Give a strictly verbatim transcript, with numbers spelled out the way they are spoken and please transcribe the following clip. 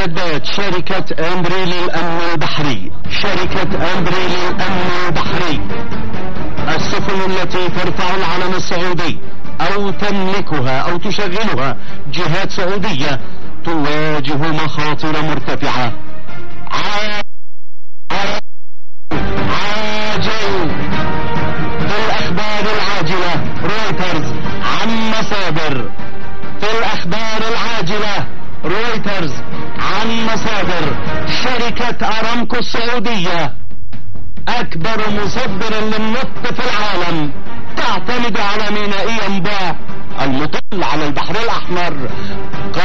مستجدات شركة أمبري للأمن البحري. شركة أمبري للأمن البحري، السفن التي ترفع العلم السعودي أو تملكها أو تشغلها جهات سعودية تواجه مخاطر مرتفعة. عاجل في الأخبار العاجلة رويترز عن مصادر في الأخبار العاجلة رويترز عن مصادر شركة أرامكو السعودية أكبر مصدر للنفط في العالم، تعتمد على مينائي ينبع المطل على البحر الأحمر.